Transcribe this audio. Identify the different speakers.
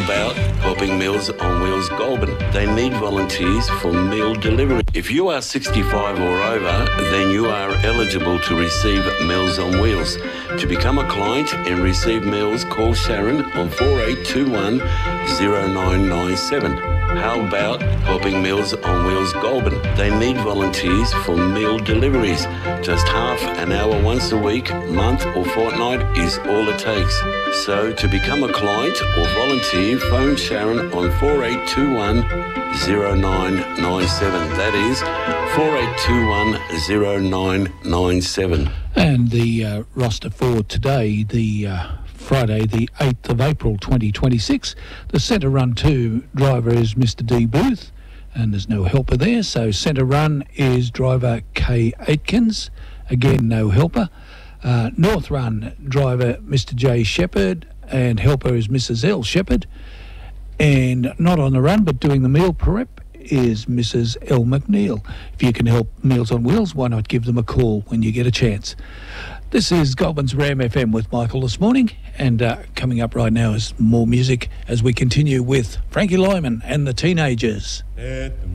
Speaker 1: about helping Meals on Wheels Goulburn? They need volunteers for meal delivery. If you are 65 or over, then you are eligible to receive Meals on Wheels. To become a client and receive meals, call Sharon on 4821 0997. How about helping Meals on Wheels Goulburn? They need volunteers for meal deliveries. Just half an hour once a week, month or fortnight is all it takes. So to become a client or volunteer, phone Sharon on 4821 0997. That is 4821 0997.
Speaker 2: And the roster for today, the Friday the 8th of April 2026. The Centre Run 2 driver is Mr D Booth, and there's no helper there, so Centre Run is driver Kay Aitkins, again no helper. North Run driver Mr J Shepherd, and helper is Mrs L Shepherd. And not on the run but doing the meal prep is Mrs L McNeil. If you can help Meals on Wheels, why not give them a call when you get a chance? This is Goulburn's Ram FM with Michael this morning, and coming up right now is more music as we continue with Frankie Lyman and the Teenagers.